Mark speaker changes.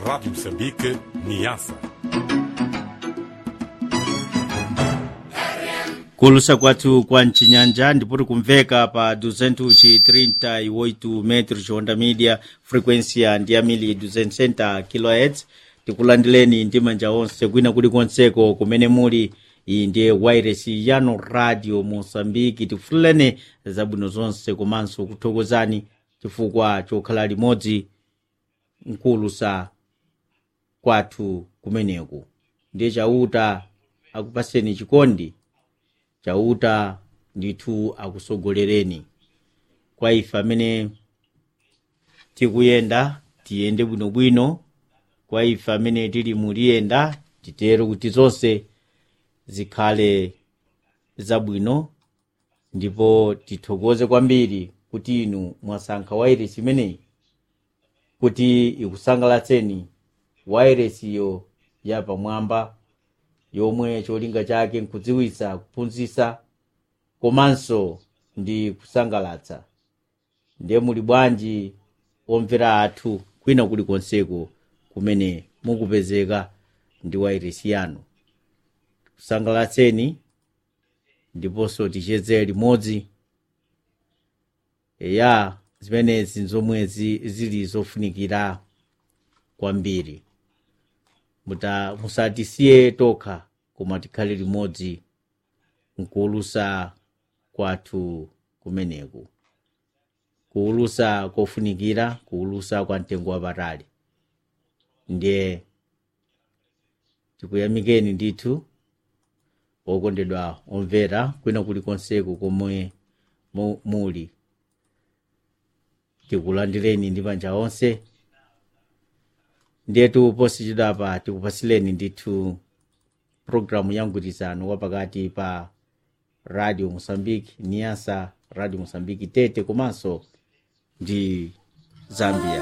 Speaker 1: Rádio Moçambique, Niassa.
Speaker 2: Kulusa kwathu kwa Chinyanja ndipuri kumveka pa 238 metros onda media frequência ndi amili 260 kHz. Tikulandileni ndi manja onse kwina kuli konseko kumene muli. Iyi ndiye wireless yano Radio Moçambique. Tifuleni zabwino zonse komanso kuthokozani chifukwa chokhala limodzi nkulusa kwathu kumeneku. Ndiye chauta akupaseni chikondi, chauta ndithu akusogolereni. Kwa ife amene tikuyenda tiyende bwinobwino, kwa ife amene tili muliyenda titero kuti zonse zikhale zabwino, ndipo tithokoze kwambiri kuti inu mwasankha wireless imeneyi kuti ikusangalatseni. Wireless iyo yapamwamba yomwe cholinga chake nkudziwitsa, kuphunzitsa komanso ndi kusangalatsa. Ndiye muli bwanji omvera athu kwina kuli konseko kumene mukupezeka ndi wireless yanu. Kusangalatseni ndiponso ticheze limodzi. Eya zimenezi nzomwe zili zofunikira kwambiri. Musatisiye tokha koma tikhale limodzi nkuulusa kwathu kumeneku. Kuulusa kofunikira, kuulusa kwa mtengo wapatali. Ndiye tikuyamikeni ndithu okondedwa omvera kwina kuli konseko komwe muli. Tikulandireni ndi manja onse. Ndiyetu posichidapa tikupasileni ndithu programu ya mgwirizano wapakati pa Radio Moçambique Niassa, Radio Moçambique Tete komanso ndi Zambia.